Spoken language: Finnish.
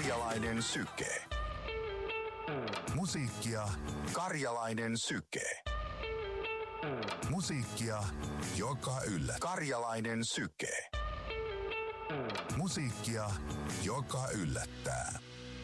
Karjalainen syke. Musiikkia Karjalainen syke. Musiikkia, joka yllättää. Karjalainen syke. Musiikkia, joka yllättää.